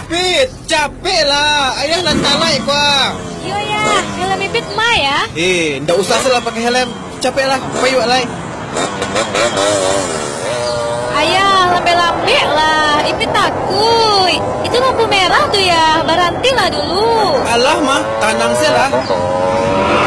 Ipit, capek lah. Ayah nak naik kuah. Yo ya, helm Ipit mah ya. Ndak usah salah pakai helm. Capek lah, payung lah. Ayah, lambe-lambe lah. Ipit takut. Itu lampu merah tuh ya. Berhenti lah dulu. Alah mah, tenang saja lah.